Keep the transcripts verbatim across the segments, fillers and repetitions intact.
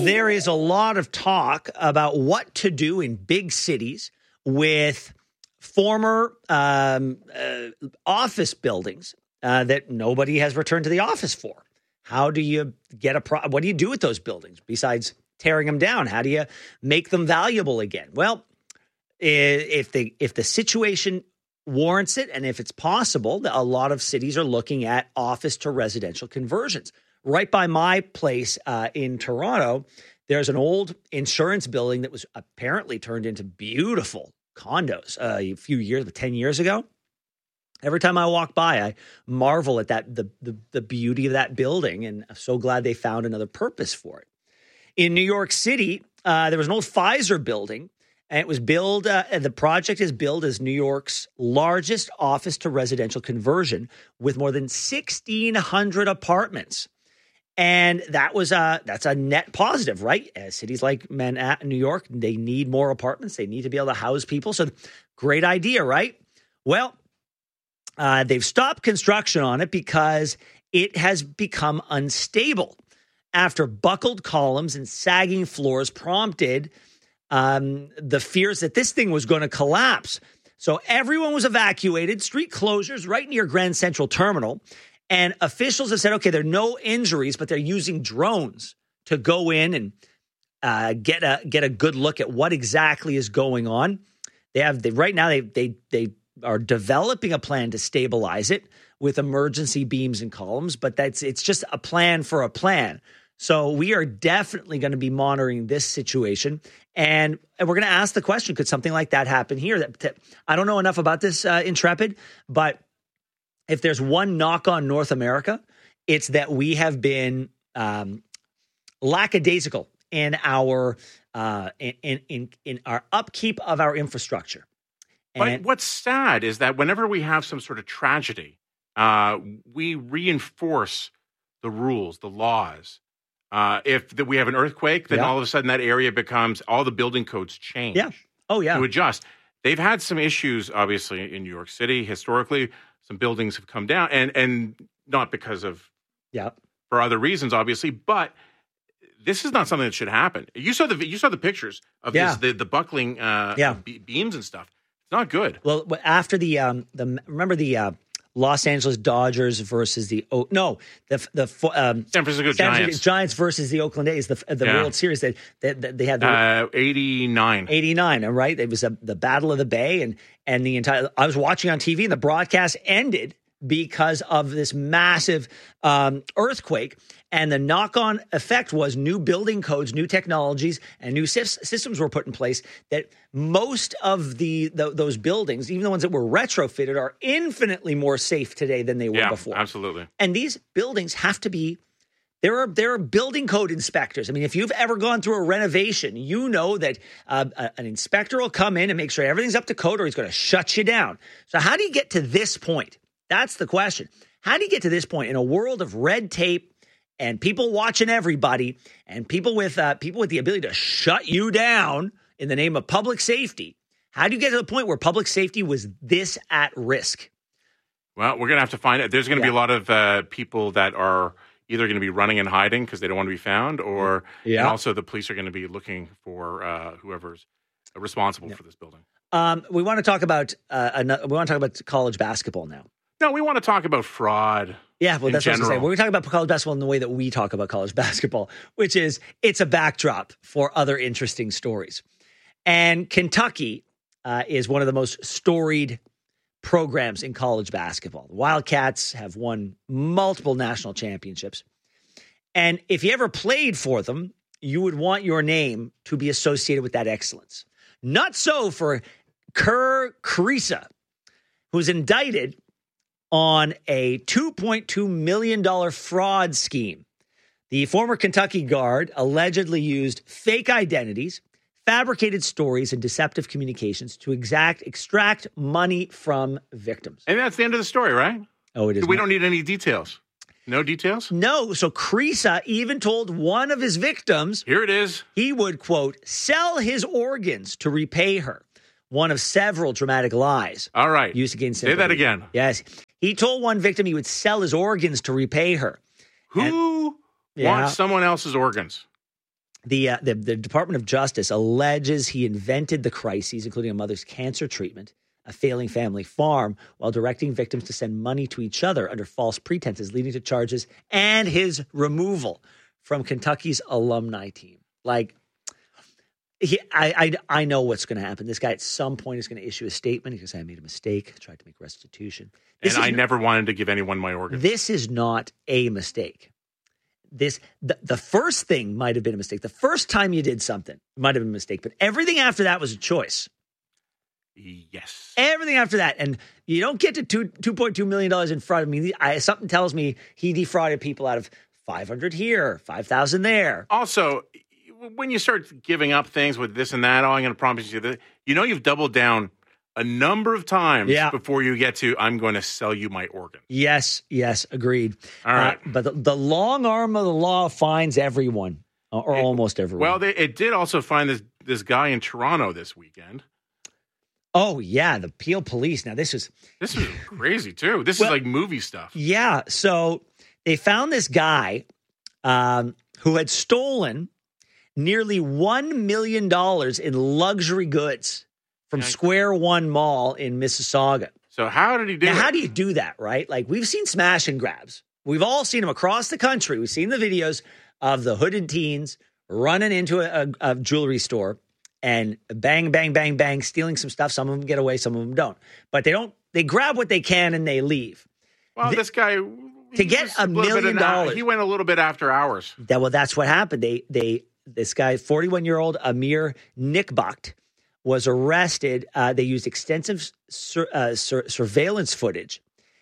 there is a lot of talk about what to do in big cities with former um, uh, office buildings uh, that nobody has returned to the office for. How do you get a pro- what do you do with those buildings besides tearing them down? How do you make them valuable again? Well, if the if the situation warrants it, and if it's possible, a lot of cities are looking at office to residential conversions. Right by my place uh, in Toronto, there's an old insurance building that was apparently turned into beautiful condos uh, a few years, ten years ago. Every time I walk by, I marvel at that the, the the beauty of that building, and I'm so glad they found another purpose for it. In New York City, uh, there was an old Pfizer building, and it was built. Uh, the project is billed as New York's largest office to residential conversion, with more than sixteen hundred apartments. And that was a that's a net positive, right? As cities like Manhattan, New York, they need more apartments. They need to be able to house people. So great idea, right? Well, uh, they've stopped construction on it because it has become unstable after buckled columns and sagging floors prompted um, the fears that this thing was going to collapse. So everyone was evacuated, street closures right near Grand Central Terminal. And officials have said, okay, there are no injuries, but they're using drones to go in and uh, get a get a good look at what exactly is going on. They have they, right now they they they are developing a plan to stabilize it with emergency beams and columns, but that's it's just a plan for a plan. So we are definitely going to be monitoring this situation, and, and we're going to ask the question: could something like that happen here? That, that I don't know enough about this, uh, Intrepid, but if there's one knock on North America, it's that we have been um, lackadaisical in our uh, in in in our upkeep of our infrastructure. And but what's sad is that whenever we have some sort of tragedy, uh, we reinforce the rules, the laws. Uh, if the, we have an earthquake, then yeah. all of a sudden that area becomes all the building codes change. Yeah. Oh yeah. To adjust. They've had some issues, obviously, in New York City historically. Some buildings have come down, and and not because of, yeah, for other reasons, obviously. But this is not something that should happen. You saw the you saw the pictures of yeah. this, the the buckling, uh, yeah. be- beams and stuff. It's not good. Well, after the um the remember the uh, Los Angeles Dodgers versus the oh no the the um, San Francisco San Giants Francisco Giants versus the Oakland A's, the the yeah. World Series that that they, they had the uh, eighty-nine eighty-nine, right? It was a, the Battle of the Bay, and and the entire I was watching on T V, and the broadcast ended because of this massive um, earthquake. And the knock-on effect was new building codes, new technologies, and new sy- systems were put in place that most of the, the those buildings, even the ones that were retrofitted, are infinitely more safe today than they were yeah, before. Absolutely. And these buildings have to be There are there are building code inspectors. I mean, if you've ever gone through a renovation, you know that uh, an inspector will come in and make sure everything's up to code, or he's going to shut you down. So how do you get to this point? That's the question. How do you get to this point in a world of red tape and people watching everybody and people with uh, people with the ability to shut you down in the name of public safety? How do you get to the point where public safety was this at risk? Well, we're going to have to find it. There's going to yeah. be a lot of uh, people that are either going to be running and hiding because they don't want to be found, or yeah. and also the police are going to be looking for uh, whoever's responsible yeah. for this building. Um, we want to talk about uh, another, we want to talk about college basketball now. No, we want to talk about fraud. Yeah, well, that's general. what I was going to say. We're going to talk about college basketball in the way that we talk about college basketball, which is it's a backdrop for other interesting stories. And Kentucky uh, is one of the most storied programs in college basketball. The Wildcats have won multiple national championships. And if you ever played for them, you would want your name to be associated with that excellence. Not so for Kerr Kriisa, who's indicted on a two point two million dollars fraud scheme. The former Kentucky guard allegedly used fake identities, fabricated stories, and deceptive communications to exact extract money from victims. And that's the end of the story, right? Oh, it is. We not. don't need any details. No details? No. So Kriisa even told one of his victims, here it is, he would, quote, sell his organs to repay her. One of several dramatic lies. All right. Used to gain sympathy. Say that again. Yes. He told one victim he would sell his organs to repay her. Who and, yeah. wants someone else's organs? The, uh, the the Department of Justice alleges he invented the crises, including a mother's cancer treatment, a failing family farm, while directing victims to send money to each other under false pretenses, leading to charges and his removal from Kentucky's alumni team. Like, he, I, I, I know what's going to happen. This guy at some point is going to issue a statement. He goes, I made a mistake, tried to make restitution. This and I not, never wanted to give anyone my organs. This is not a mistake. This the, the first thing might have been a mistake. The first time you did something might have been a mistake, but everything after that was a choice. Yes. Everything after that. And you don't get to two, $2.2 million in fraud. I mean, I, something tells me he defrauded people out of five hundred here, five thousand there. Also, when you start giving up things with this and that, oh, I'm going to promise you that, you know, you've doubled down a number of times yeah. before you get to, I'm going to sell you my organ. Yes, yes, agreed. All right. Uh, but the, the long arm of the law finds everyone, or it, almost everyone. Well, they, it did also find this this guy in Toronto this weekend. Oh, yeah, the Peel Police. Now, this is... This is crazy, too. This well, is like movie stuff. Yeah, so they found this guy um, who had stolen nearly one million dollars in luxury goods from Square One Mall in Mississauga. So how did he do now, it? How do you do that, right? Like, we've seen smash and grabs. We've all seen them across the country. We've seen the videos of the hooded teens running into a, a, a jewelry store and bang, bang, bang, bang, stealing some stuff. Some of them get away, some of them don't. But they don't. They grab what they can and they leave. Well, the, this guy... To get a million dollars. He went a little bit after hours. That, well, that's what happened. They, they, this guy, forty-one-year-old Amir Nickbucht, was arrested. Uh, they used extensive sur- uh, sur- surveillance footage,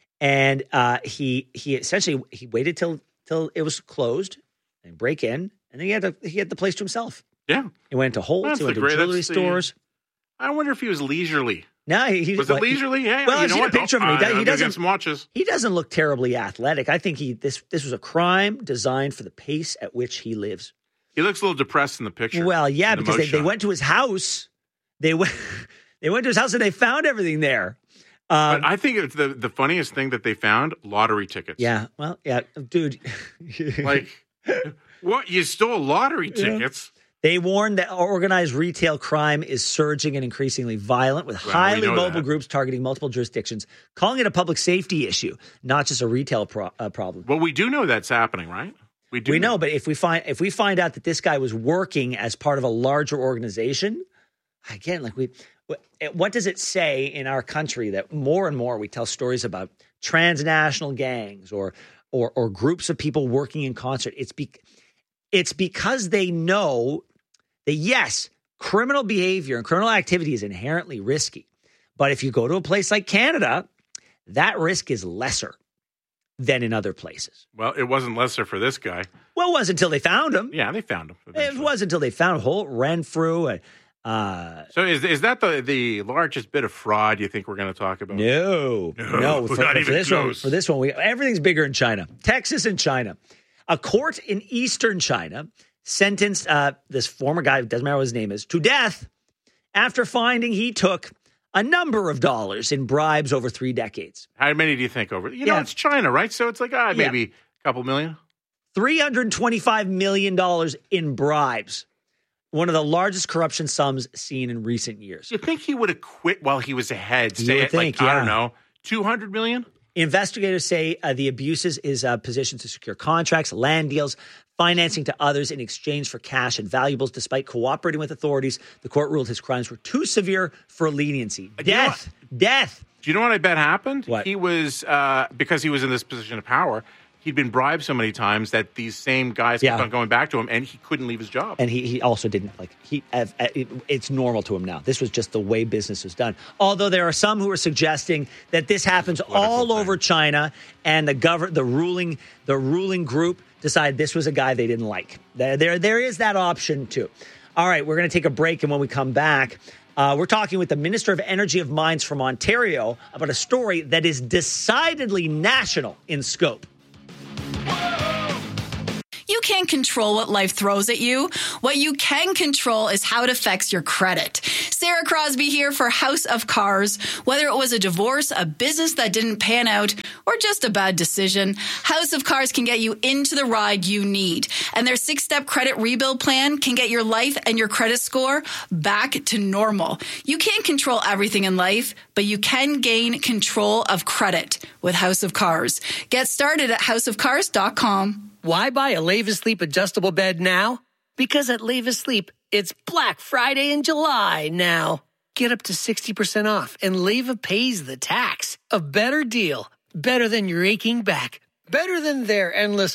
and uh, he he essentially he waited till till it was closed and break in, and then he had to, he had the place to himself. Yeah, he went to Holtz, that's he went to great, jewelry stores. The, I wonder if he was leisurely. No, he, he was it leisurely. Yeah, well, you I've know seen what? a picture of him. He, uh, he doesn't get some watches. He doesn't look terribly athletic. I think he this this was a crime designed for the pace at which he lives. He looks a little depressed in the picture. Well, yeah, the because they, they went to his house. They went they went to his house and they found everything there. Um, but I think it's the, the funniest thing that they found, lottery tickets. Yeah, well, yeah, dude. Like, what? You stole lottery tickets? Yeah. They warned that organized retail crime is surging and increasingly violent, with well, highly we mobile that. groups targeting multiple jurisdictions, calling it a public safety issue, not just a retail pro- uh, problem. Well, we do know that's happening, right? We do. We know, know, but if we find if we find out that this guy was working as part of a larger organization, again, like we, what does it say in our country that more and more we tell stories about transnational gangs or or or groups of people working in concert? It's be, it's because they know that, yes, criminal behavior and criminal activity is inherently risky. But if you go to a place like Canada, that risk is lesser than in other places. Well, it wasn't lesser for this guy. Well, it was until they found him. Yeah, they found him. Eventually. It was until they found Holt, Renfrew. Uh, so is is that the, the largest bit of fraud you think we're going to talk about? No. No. no for, not for, even this close. One, for this one, we, everything's bigger in China. Texas and China. A court in eastern China sentenced uh, this former guy, doesn't matter what his name is, to death after finding he took a number of dollars in bribes over three decades. How many do you think over? You yeah. know, it's China, right? So it's like, ah, maybe yeah. a couple million. three hundred twenty-five million dollars in bribes. One of the largest corruption sums seen in recent years. You think he would have quit while he was ahead? Say you it think, like, yeah. I don't know, two hundred million? Investigators say uh, the abuses is uh, positioned to secure contracts, land deals, financing to others in exchange for cash and valuables. Despite cooperating with authorities, the court ruled his crimes were too severe for leniency. Death, death. Do you know what I bet happened? What? He was, uh, because he was in this position of power, he'd been bribed so many times that these same guys yeah. kept on going back to him, and he couldn't leave his job. And he, he also didn't, like, he. Uh, it, it's normal to him now. This was just the way business was done. Although there are some who are suggesting that this happens all thing. over China, and the govern, the ruling, the ruling group decided this was a guy they didn't like. There, there, there is that option too. All right, we're going to take a break, and when we come back, uh, we're talking with the Minister of Energy of Mines from Ontario about a story that is decidedly national in scope. You can't control what life throws at you. What you can control is how it affects your credit. Sarah Crosby here for House of Cars. Whether it was a divorce, a business that didn't pan out, or just a bad decision, House of Cars can get you into the ride you need. And their six-step credit rebuild plan can get your life and your credit score back to normal. You can't control everything in life, but you can gain control of credit with House of Cars. Get started at house of cars dot com. Why buy a Leva Sleep adjustable bed now? Because at Leva Sleep, it's Black Friday in July now. Get up to sixty percent off, and Leva pays the tax. A better deal. Better than your aching back. Better than their endless...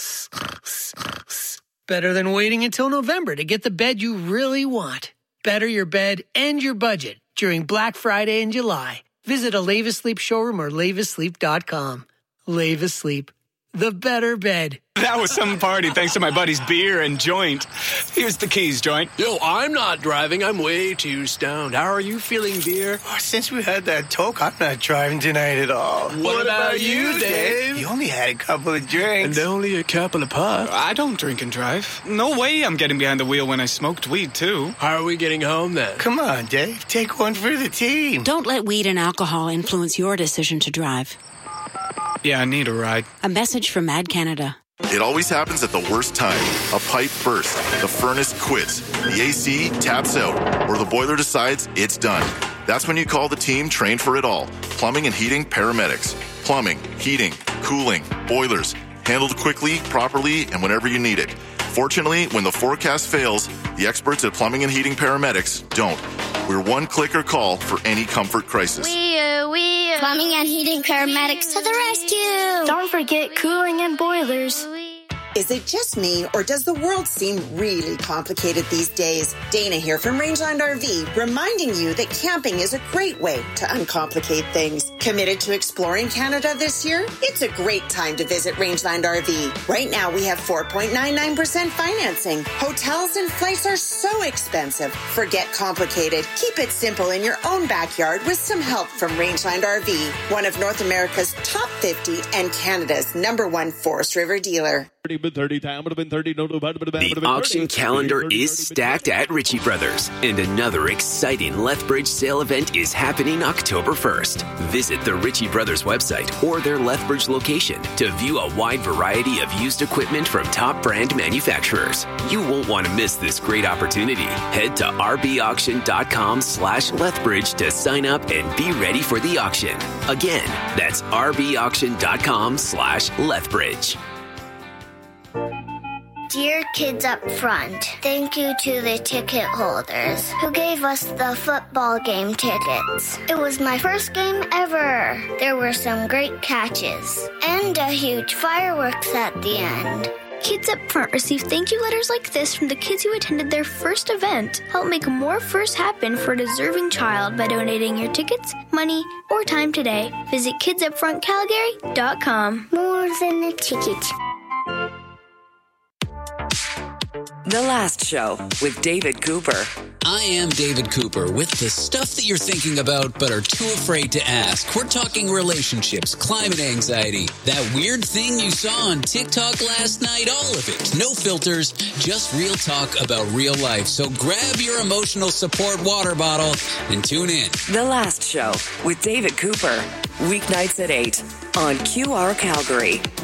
Better than waiting until November to get the bed you really want. Better your bed and your budget during Black Friday in July. Visit a Leva Sleep showroom or leva sleep dot com. Leva Sleep. The better bed. That was some party thanks to my buddy's beer and joint. Here's the keys, joint. Yo, I'm not driving. I'm way too stoned. How are you feeling, beer? Oh, since we had that talk, I'm not driving tonight at all. What, what about, about you, Dave? You only had a couple of drinks. And only a couple of puffs. I don't drink and drive. No way I'm getting behind the wheel when I smoked weed, too. How are we getting home, then? Come on, Dave. Take one for the team. Don't let weed and alcohol influence your decision to drive. Yeah, I need a ride. A message from Mad Canada. It always happens at the worst time. A pipe bursts, the furnace quits, the A C taps out, or the boiler decides it's done. That's when you call the team trained for it all. Plumbing and heating paramedics. Plumbing, heating, cooling, boilers. Handled quickly, properly, and whenever you need it. Fortunately, when the forecast fails, the experts at Plumbing and Heating Paramedics don't. We're one clicker call for any comfort crisis. We, uh, we, uh, Plumbing and Heating Paramedics to the rescue! Don't forget cooling and boilers. Is it just me, or does the world seem really complicated these days? Dana here from Rangeland R V, reminding you that camping is a great way to uncomplicate things. Committed to exploring Canada this year? It's a great time to visit Rangeland R V. Right now, we have four point nine nine percent financing. Hotels and flights are so expensive. Forget complicated. Keep it simple in your own backyard with some help from Rangeland R V, one of North America's top fifty and Canada's number one Forest River dealer. The auction calendar is stacked at Ritchie Brothers, and another exciting Lethbridge sale event is happening October first. Visit the Ritchie Brothers website or their Lethbridge location to view a wide variety of used equipment from top brand manufacturers. You won't want to miss this great opportunity. Head to rbauction.com slash Lethbridge to sign up and be ready for the auction. Again, that's rbauction.com slash Lethbridge. Dear Kids Up Front, thank you to the ticket holders who gave us the football game tickets. It was my first game ever. There were some great catches and a huge fireworks at the end. Kids Up Front receive thank you letters like this from the kids who attended their first event. Help make more firsts happen for a deserving child by donating your tickets, money, or time today. Visit kids up front calgary dot com. More than a ticket. The Last Show with David Cooper. I am David Cooper with the stuff that you're thinking about but are too afraid to ask. We're talking relationships, climate anxiety, that weird thing you saw on TikTok last night, all of it. No filters, just real talk about real life. So grab your emotional support water bottle and tune in. The Last Show with David Cooper. Weeknights at eight on Q R Calgary.